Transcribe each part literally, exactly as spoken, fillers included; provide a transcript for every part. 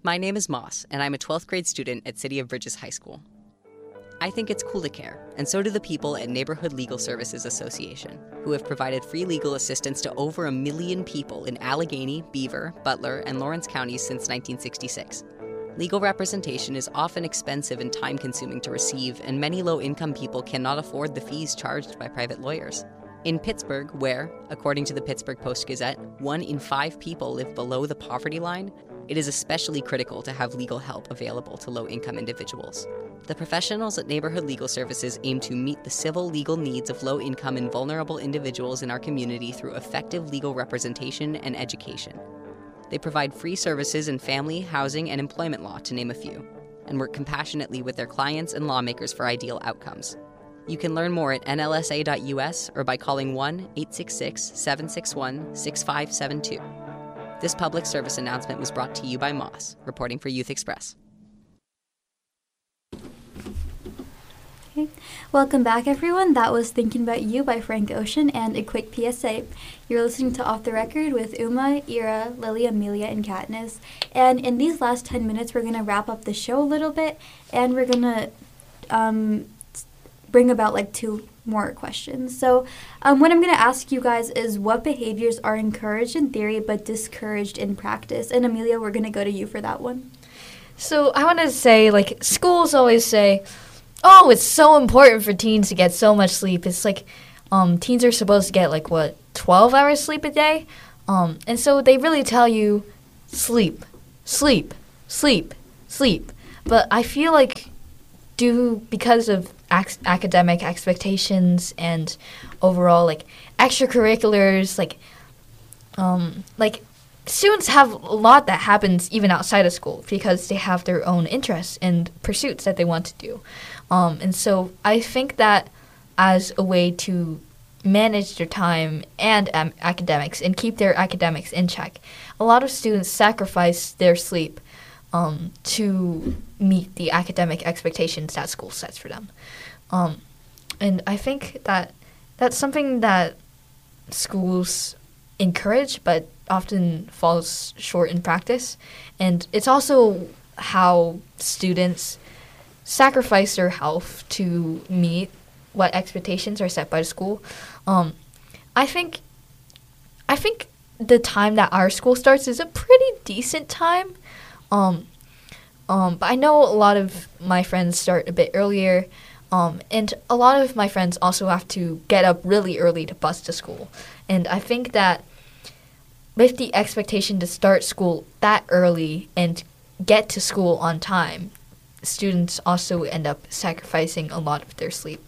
My name is Moss, and I'm a twelfth grade student at City of Bridges High School. I think it's cool to care, and so do the people at Neighborhood Legal Services Association, who have provided free legal assistance to over a million people in Allegheny, Beaver, Butler, and Lawrence counties since nineteen sixty-six. Legal representation is often expensive and time-consuming to receive, and many low-income people cannot afford the fees charged by private lawyers. In Pittsburgh, where, according to the Pittsburgh Post-Gazette, one in five people live below the poverty line, it is especially critical to have legal help available to low-income individuals. The professionals at Neighborhood Legal Services aim to meet the civil legal needs of low-income and vulnerable individuals in our community through effective legal representation and education. They provide free services in family, housing, and employment law, to name a few, and work compassionately with their clients and lawmakers for ideal outcomes. You can learn more at N L S A dot U S or by calling one eight six six, seven six one, six five seven two. This public service announcement was brought to you by Moss, reporting for Youth Express. Okay. Welcome back, everyone. That was Thinking About You by Frank Ocean and a quick P S A. You're listening to Off the Record with Uma, Ira, Lily, Amelia, and Katniss. And in these last ten minutes, we're going to wrap up the show a little bit, and we're going to um, bring about like two more questions. So um, what I'm going to ask you guys is what behaviors are encouraged in theory but discouraged in practice? And Amelia, we're going to go to you for that one. So I want to say, like, schools always say, oh, it's so important for teens to get so much sleep. It's like um, teens are supposed to get, like, what, twelve hours sleep a day? Um, and so they really tell you sleep, sleep, sleep, sleep. But I feel like due because of ac- academic expectations and overall, like, extracurriculars, like, um, like, students have a lot that happens even outside of school because they have their own interests and pursuits that they want to do. Um, and so I think that as a way to manage their time and um, academics and keep their academics in check, a lot of students sacrifice their sleep um, to meet the academic expectations that school sets for them. Um, and I think that that's something that schools encourage but often falls short in practice. And it's also how students sacrifice their health to meet what expectations are set by the school. Um, I think I think the time that our school starts is a pretty decent time. Um, um, but I know a lot of my friends start a bit earlier. Um, and a lot of my friends also have to get up really early to bus to school. And I think that with the expectation to start school that early and get to school on time, students also end up sacrificing a lot of their sleep.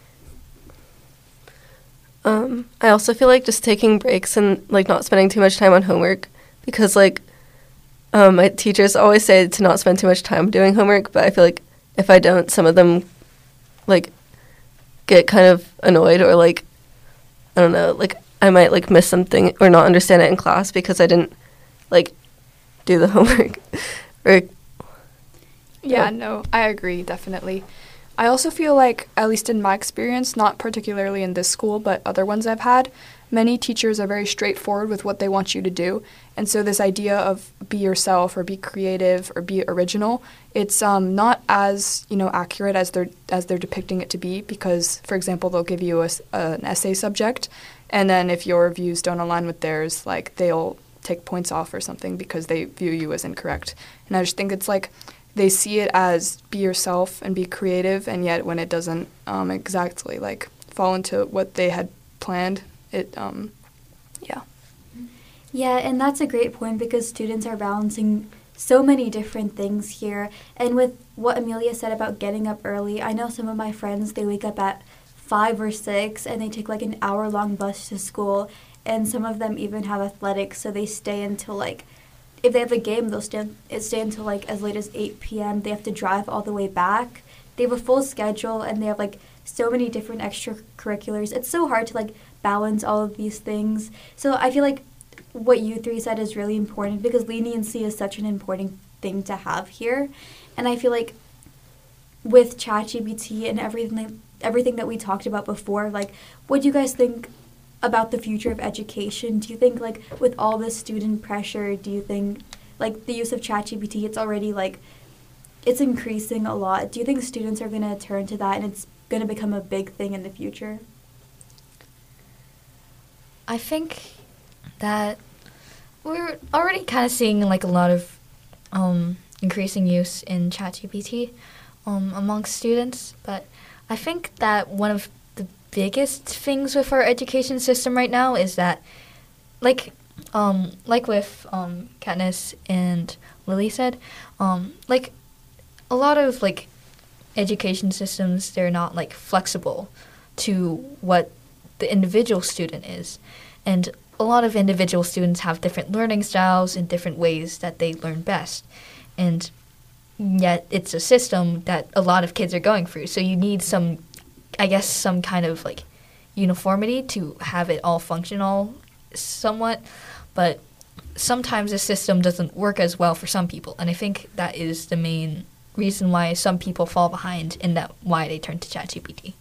Um, I also feel like just taking breaks and, like, not spending too much time on homework because, like, um, my teachers always say to not spend too much time doing homework, but I feel like if I don't, some of them, like, get kind of annoyed or, like, I don't know, like, I might, like, miss something or not understand it in class because I didn't, like, do the homework. or Yeah, oh. no, I agree, definitely. I also feel like, at least in my experience, not particularly in this school, but other ones I've had, many teachers are very straightforward with what they want you to do. And so this idea of be yourself or be creative or be original, it's um, not as, you know, accurate as they're as they're depicting it to be because, for example, they'll give you a, uh, an essay subject, and then if your views don't align with theirs, like, they'll take points off or something because they view you as incorrect. And I just think it's like they see it as be yourself and be creative, and yet when it doesn't um, exactly, like, fall into what they had planned, it, um, yeah. Yeah, and that's a great point because students are balancing so many different things here. And with what Amelia said about getting up early, I know some of my friends, they wake up at five or six and they take like an hour-long bus to school, and some of them even have athletics, so they stay until, like, if they have a game, they'll stay, stay until, like, as late as eight p.m. They have to drive all the way back. They have a full schedule, and they have, like, so many different extracurriculars. It's so hard to, like, balance all of these things. So I feel like what you three said is really important because leniency is such an important thing to have here. And I feel like with ChatGPT and everything, everything that we talked about before, like, what do you guys think about the future of education? Do you think, like, with all this student pressure, do you think like the use of ChatGPT, it's already like it's increasing a lot. Do you think students are going to turn to that and it's going to become a big thing in the future? I think that we're already kind of seeing like a lot of um, increasing use in ChatGPT um, amongst students, but I think that one of the biggest things with our education system right now is that, like, um, like with um, Katniss and Lily said, um, like a lot of like education systems, they're not like flexible to what the individual student is, and a lot of individual students have different learning styles and different ways that they learn best, and yet it's a system that a lot of kids are going through. So you need some, I guess, some kind of like uniformity to have it all functional somewhat, but sometimes the system doesn't work as well for some people, and I think that is the main reason why some people fall behind and that why they turn to ChatGPT.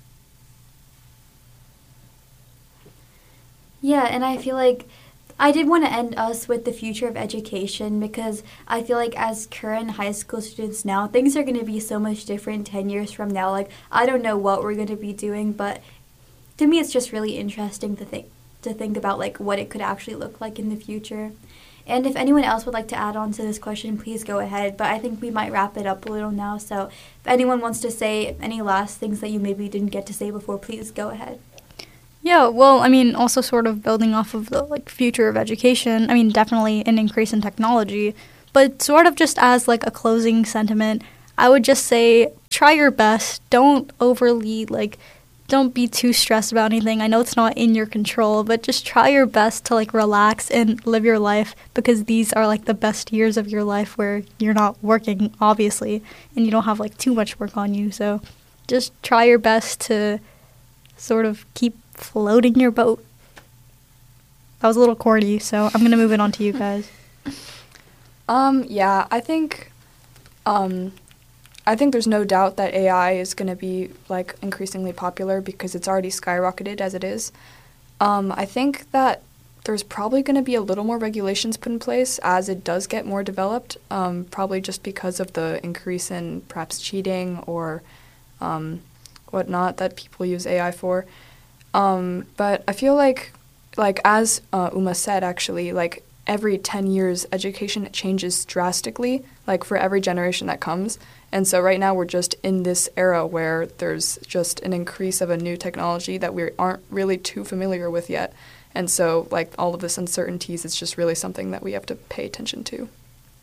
Yeah, and I feel like I did want to end us with the future of education, because I feel like as current high school students now, things are going to be so much different ten years from now. Like, I don't know what we're going to be doing, but to me it's just really interesting to think to think about like what it could actually look like in the future. And if anyone else would like to add on to this question, please go ahead. But I think we might wrap it up a little now. So if anyone wants to say any last things that you maybe didn't get to say before, please go ahead. Yeah, well, I mean, also sort of building off of the like future of education. I mean, definitely an increase in technology, but sort of just as like a closing sentiment, I would just say try your best. Don't overly like don't be too stressed about anything. I know it's not in your control, but just try your best to like relax and live your life, because these are like the best years of your life where you're not working, obviously, and you don't have like too much work on you. So just try your best to sort of keep floating your boat. That was a little corny, so I'm going to move it on to you guys. Um, yeah, I think, um, I think there's no doubt that A I is going to be, like, increasingly popular because it's already skyrocketed as it is. Um, I think that there's probably going to be a little more regulations put in place as it does get more developed, um, probably just because of the increase in perhaps cheating or um, whatnot that people use A I for. Um, but I feel like, like as uh, Uma said, actually, like every ten years, education changes drastically, like for every generation that comes. And so right now we're just in this era where there's just an increase of a new technology that we aren't really too familiar with yet. And so like all of this uncertainties, it's just really something that we have to pay attention to.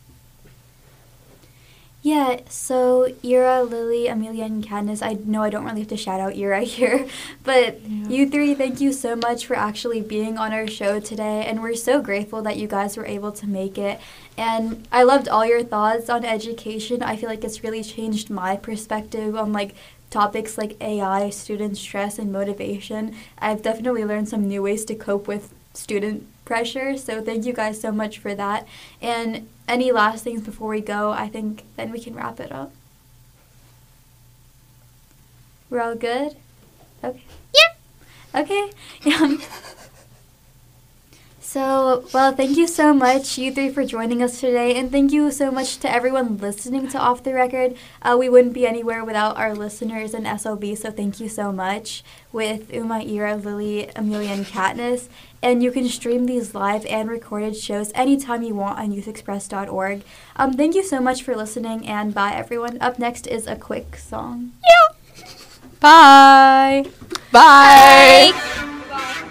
Yeah, so Ira, Lily, Amelia, and Katniss, I know I don't really have to shout out Ira here, but yeah. You three, thank you so much for actually being on our show today, and we're so grateful that you guys were able to make it. And I loved all your thoughts on education. I feel like it's really changed my perspective on, like, topics like A I, student stress, and motivation. I've definitely learned some new ways to cope with student pressure, so thank you guys so much for that. And any last things before we go? I think then we can wrap it up. We're all good? Okay. Yeah. Okay. Um, so, well, thank you so much, you three, for joining us today. And thank you so much to everyone listening to Off the Record. Uh, we wouldn't be anywhere without our listeners and S O B, so thank you so much. With Uma, Ira, Lily, Amelia, and Katniss. And you can stream these live and recorded shows anytime you want on youth express dot org. Um, thank you so much for listening, and bye, everyone. Up next is a quick song. Yeah. Bye. Bye. Bye.